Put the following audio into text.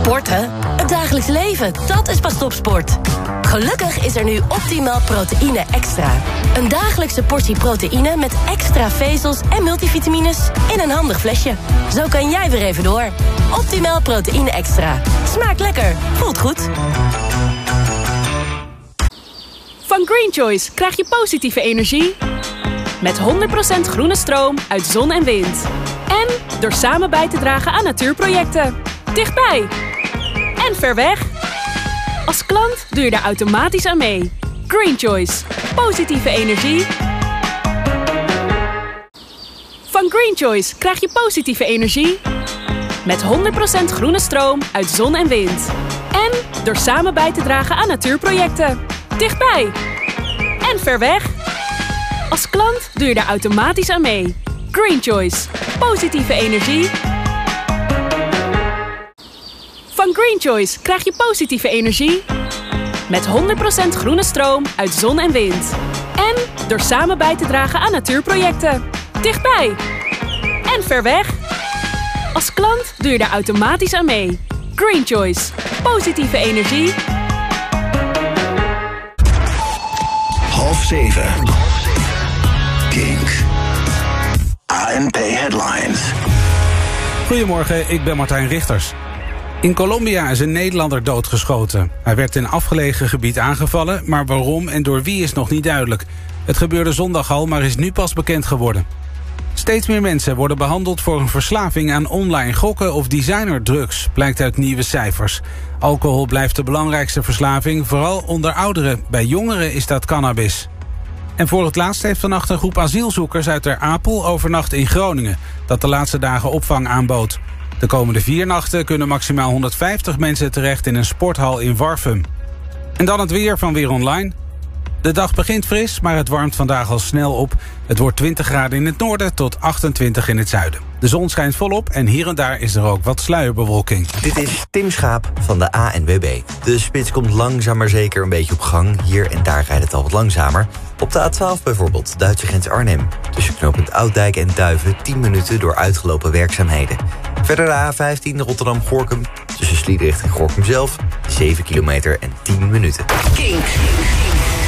Sporten? Het dagelijks leven, dat is pas topsport. Gelukkig is er nu Optimal Proteïne Extra. Een dagelijkse portie proteïne met extra vezels en multivitamines in een handig flesje. Zo kan jij weer even door. Optimal Proteïne Extra. Smaakt lekker, voelt goed. Van Green Choice krijg je positieve energie met 100% groene stroom uit zon en wind. En door samen bij te dragen aan natuurprojecten. Dichtbij en ver weg. Als klant doe je daar automatisch aan mee. Green Choice. Positieve energie. Van Green Choice krijg je positieve energie met 100% groene stroom uit zon en wind. En door samen bij te dragen aan natuurprojecten. Dichtbij en ver weg. Als klant doe je daar automatisch aan mee. Green Choice. Positieve energie. Van Green Choice krijg je positieve energie met 100% groene stroom uit zon en wind. En door samen bij te dragen aan natuurprojecten. Dichtbij en ver weg. Als klant doe je daar automatisch aan mee. Green Choice. Positieve energie. 6:30. Kink. ANP Headlines. Goedemorgen, ik ben Martijn Richters. In Colombia is een Nederlander doodgeschoten. Hij werd in een afgelegen gebied aangevallen, maar waarom en door wie is nog niet duidelijk. Het gebeurde zondag al, maar is nu pas bekend geworden. Steeds meer mensen worden behandeld voor een verslaving aan online gokken of designerdrugs, blijkt uit nieuwe cijfers. Alcohol blijft de belangrijkste verslaving, vooral onder ouderen. Bij jongeren is dat cannabis. En voor het laatst heeft vannacht een groep asielzoekers uit Ter Apel overnacht in Groningen, dat de laatste dagen opvang aanbood. De komende 4 nachten kunnen maximaal 150 mensen terecht in een sporthal in Warffum. En dan het weer van Weer Online. De dag begint fris, maar het warmt vandaag al snel op. Het wordt 20 graden in het noorden tot 28 in het zuiden. De zon schijnt volop en hier en daar is er ook wat sluierbewolking. Dit is Tim Schaap van de ANWB. De spits komt langzaam maar zeker een beetje op gang. Hier en daar rijdt het al wat langzamer. Op de A12 bijvoorbeeld, Duitse grens Arnhem. Tussen knooppunt Ouddijk en Duiven 10 minuten door uitgelopen werkzaamheden. Verder de A15 Rotterdam-Gorinchem. Tussen Sliedrecht en Gorinchem zelf 7 kilometer en 10 minuten. Kink.